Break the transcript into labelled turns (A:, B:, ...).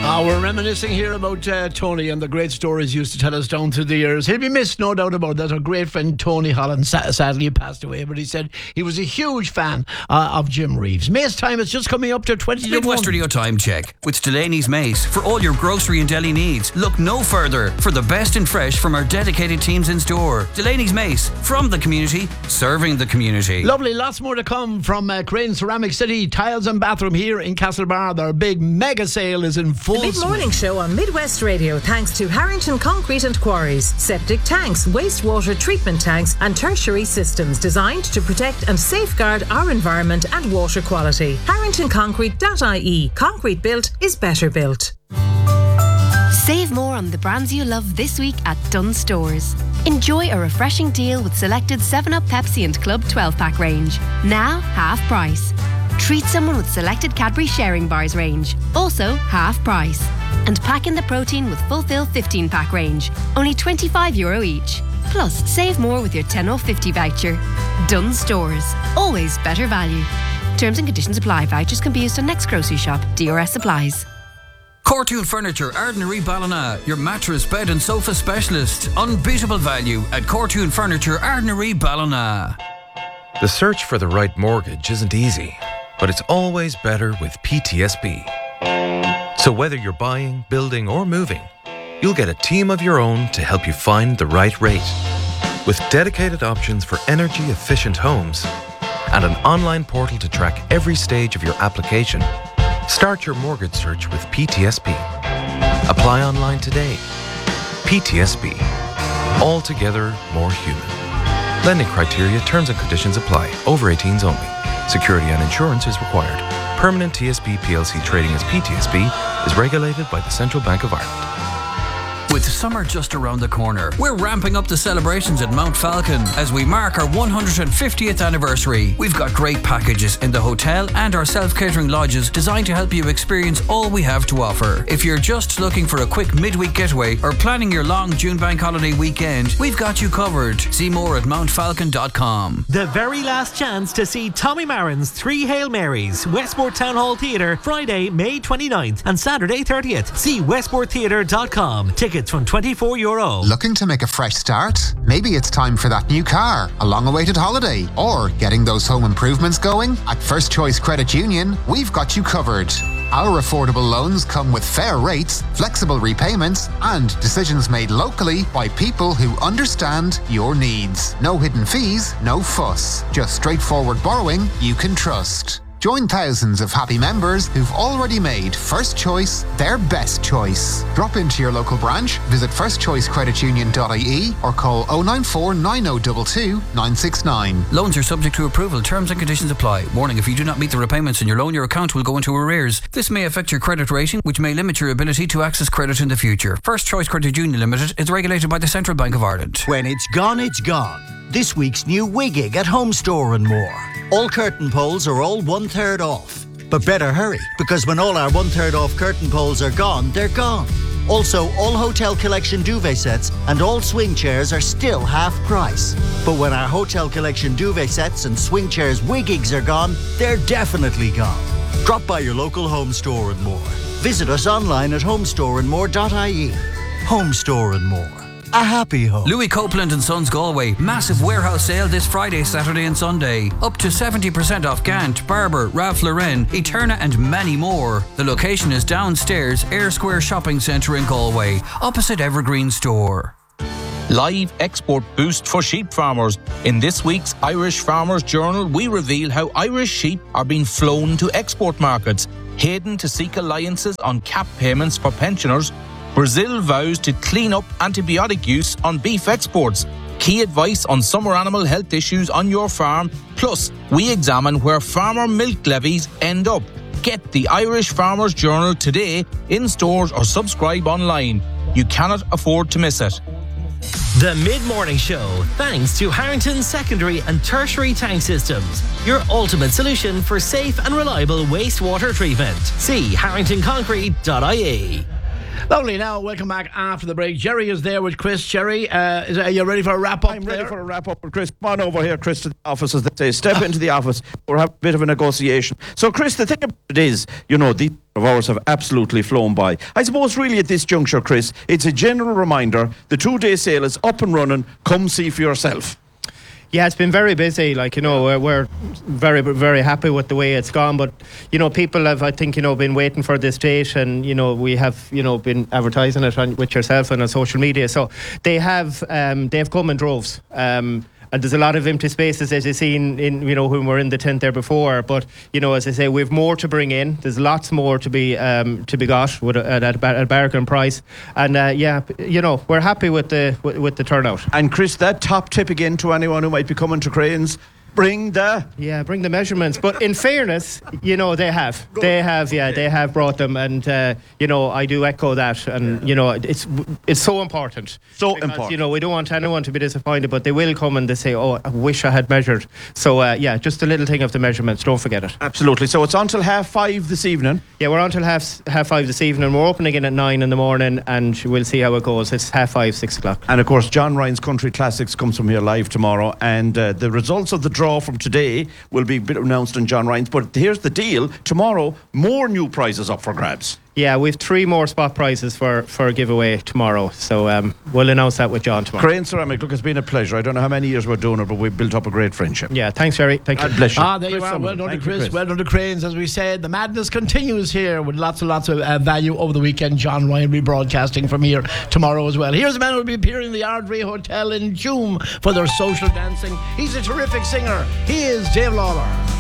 A: We're reminiscing here about Tony and the great stories he used to tell us down through the years. He'll be missed, no doubt about that. Our great friend Tony Holland sadly passed away, but he said he was a huge fan of Jim Reeves. Mace time is just coming up to 20 to 1.
B: Midwest Radio time check with Delaney's Mace. For all your grocery and deli needs, look no further for the best and fresh from our dedicated teams in store. Delaney's Mace, from the community, serving the community.
A: Lovely, lots more to come from Crane Ceramic City Tiles and Bathroom here in Castlebar. Their big mega sale is in full
C: swing. Mid-morning show on Midwest Radio thanks to Harrington Concrete and Quarries. Septic tanks, wastewater treatment tanks and tertiary systems designed to protect and safeguard our environment and water quality. HarringtonConcrete.ie. Concrete built is better built.
D: Save more on the brands you love this week at Dunnes Stores. Enjoy a refreshing deal with selected 7up, Pepsi and Club 12-pack range. Now, half price. Treat someone with selected Cadbury Sharing Bars range. Also, half price. And pack in the protein with Fulfill 15-pack range. Only €25 each. Plus, save more with your 10 off 50 voucher. Dunnes Stores. Always better value. Terms and conditions apply. Vouchers can be used on next grocery shop. DRS applies.
B: Cortoon Furniture, Ardnary Ballina, your mattress, bed and sofa specialist. Unbeatable value at Cortoon Furniture, Ardnary Ballina.
E: The search for the right mortgage isn't easy, but it's always better with PTSB. So whether you're buying, building or moving, you'll get a team of your own to help you find the right rate. With dedicated options for energy-efficient homes and an online portal to track every stage of your application, start your mortgage search with PTSB. Apply online today. PTSB. Altogether more human. Lending criteria, terms and conditions apply. Over 18s only. Security and insurance is required. Permanent TSB PLC trading as PTSB is regulated by the Central Bank of Ireland.
B: With summer just around the corner, we're ramping up the celebrations at Mount Falcon as we mark our 150th anniversary. We've got great packages in the hotel and our self-catering lodges designed to help you experience all we have to offer. If you're just looking for a quick midweek getaway or planning your long June bank holiday weekend, we've got you covered. See more at mountfalcon.com.
F: The very last chance to see Tommy Marin's Three Hail Marys, Westport Town Hall Theatre, Friday, May 29th and Saturday 30th. See westporttheatre.com. Tickets from €24.
G: Looking to make a fresh start? Maybe it's time for that new car, a long-awaited holiday, or getting those home improvements going? At First Choice Credit Union, we've got you covered. Our affordable loans come with fair rates, flexible repayments, and decisions made locally by people who understand your needs. No hidden fees, no fuss. Just straightforward borrowing you can trust. Join thousands of happy members who've already made First Choice their best choice. Drop into your local branch, visit firstchoicecreditunion.ie or call 094 9022 969.
B: Loans are subject to approval. Terms and conditions apply. Warning, if you do not meet the repayments in your loan, your account will go into arrears. This may affect your credit rating, which may limit your ability to access credit in the future. First Choice Credit Union Limited is regulated by the Central Bank of Ireland.
H: When it's gone, it's gone. This week's new Wigig at Home Store and More. All curtain poles are all 1/3 off. But better hurry, because when all our 1/3 off curtain poles are gone, they're gone. Also, all Hotel Collection duvet sets and all swing chairs are still half price. But when our Hotel Collection duvet sets and swing chairs Wigigs are gone, they're definitely gone. Drop by your local Home Store and More. Visit us online at homestoreandmore.ie. Home Store and More. A happy home.
B: Louis Copeland and Sons Galway. Massive warehouse sale this Friday, Saturday and Sunday. Up to 70% off Gant, Barber, Ralph Lauren, Eterna and many more. The location is downstairs, Ayr Square Shopping Centre in Galway, opposite Evergreen Store.
I: Live export boost for sheep farmers. In this week's Irish Farmers Journal, we reveal how Irish sheep are being flown to export markets. Hayden to seek alliances on cap payments for pensioners. Brazil vows to clean up antibiotic use on beef exports. Key advice on summer animal health issues on your farm. Plus, we examine where farmer milk levies end up. Get the Irish Farmers Journal today in stores or subscribe online. You cannot afford to miss it.
F: The Mid-Morning Show, thanks to Harrington Secondary and Tertiary Tank Systems, your ultimate solution for safe and reliable wastewater treatment. See harringtonconcrete.ie.
A: Lovely. Now, welcome back after the break. Jerry is there with Chris. Jerry, are you ready for a wrap-up?
J: I'm ready for a wrap-up with Chris. Come on over here, Chris, to the office, as they say. Step into the office. We're having a bit of a negotiation. So, Chris, the thing about it is, these of ours have absolutely flown by. I suppose really at this juncture, Chris, it's a general reminder, the 2-day sale is up and running. Come see for yourself.
K: Yeah, it's been very busy. We're very, very happy with the way it's gone. But, people have, I think, been waiting for this date, and, we have, been advertising it with yourself and on social media. So they've come in droves. And there's a lot of empty spaces, as you've seen when we're in the tent there before. But as I say, we've more to bring in. There's lots more to be got at a bargain price. And we're happy with the turnout.
J: And Chris, that top tip again to anyone who might be coming to Cranes. Bring the
K: measurements. But in fairness, they have brought them, and I do echo that, and it's so important. Important. We don't want anyone to be disappointed, but they will come and they say, "Oh, I wish I had measured." So just a little thing of the measurements. Don't forget it.
J: Absolutely. So it's until 5:30 this evening.
K: Yeah, we're until half 5 this evening. We're opening again at 9 in the morning, and we'll see how it goes. It's 5:30, 6 o'clock.
J: And of course, John Ryan's Country Classics comes from here live tomorrow, and the results of the draw from today will be announced on John Ryan's. But here's the deal: tomorrow, more new prizes up for grabs.
K: Yeah, we have 3 more spot prizes for a giveaway tomorrow. So we'll announce that with John tomorrow.
J: Crane Ceramic, look, it's been a pleasure. I don't know how many years we're doing it, but we've built up a great friendship.
K: Yeah, thanks, Jerry. Thank you.
J: God bless you.
A: There you are. Well done to Chris. Well done to Cranes. As we said, the madness continues here with lots and lots of value over the weekend. John Ryan will be broadcasting from here tomorrow as well. Here's a man who will be appearing in the Ardrey Hotel in June for their social dancing. He's a terrific singer. He is Dave Lawler.